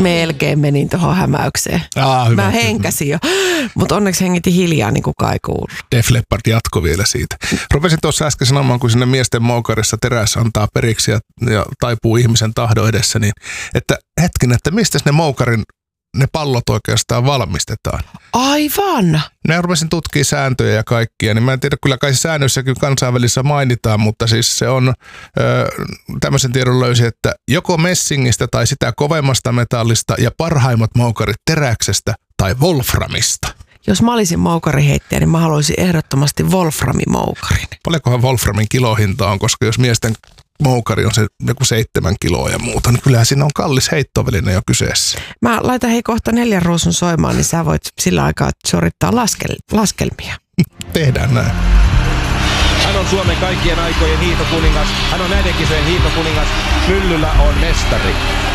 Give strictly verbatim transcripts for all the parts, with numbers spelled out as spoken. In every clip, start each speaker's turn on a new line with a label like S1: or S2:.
S1: Melkein menin tuohon hämäykseen.
S2: Aa, hyvä.
S1: Mä henkäsin jo, mutta onneksi hengitin hiljaa, niin kukaan ei kuulu.
S2: Def Leppard jatko vielä siitä. Rupesin tuossa äsken sanomaan, kun sinne miesten moukarissa teräs antaa periksi ja, ja taipuu ihmisen tahdon edessä, niin että hetken, että mistä ne moukarin ne pallot oikeastaan valmistetaan.
S1: Aivan!
S2: Näin rupesin tutkimaan sääntöjä ja kaikkia, niin mä en tiedä, kyllä kai säännöissäkin kansainvälisessä mainitaan, mutta siis se on, ö, tämmöisen tiedon löysi, että joko messingistä tai sitä kovemmasta metallista ja parhaimmat moukarit teräksestä tai wolframista.
S1: Jos mä olisin moukariheittäjä, niin mä haluaisin ehdottomasti wolframimoukarin.
S2: Paljonkohan wolframin kilohinta on, koska jos miesten moukari on se joku seitsemän kiloa ja muuta, niin kyllähän siinä on kallis heittoväline jo kyseessä.
S1: Mä laitan hei kohta neljän ruusun soimaan, niin sä voit sillä aikaa suorittaa laskel- laskelmia.
S2: Tehdään näin.
S3: Hän on Suomen kaikkien aikojen hiihtokuningas. Hän on näiden kisojen hiihtokuningas. Myllyllä on mestari.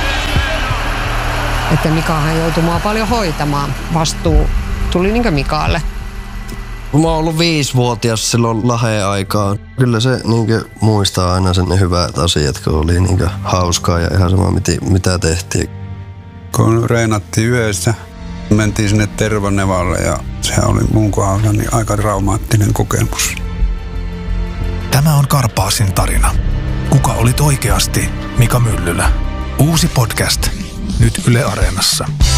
S4: Että Mikahan joutui mua paljon hoitamaan. Vastuu tuli niinkö Mikaalle.
S5: Mä oon ollut viisivuotias silloin Laheen aikaan. Kyllä se niinkö muistaa aina sen ne hyvät asiat, kun oli niinkö hauskaa ja ihan sama mitä tehtiin.
S6: Kun reenattiin yhdessä, mentiin sinne Tervanevalle ja se oli mun kohdalla niin aika traumaattinen kokemus.
S7: Tämä on Karpaasin tarina. Kuka olit oikeasti Mika Myllylä? Uusi podcast nyt Yle Areenassa.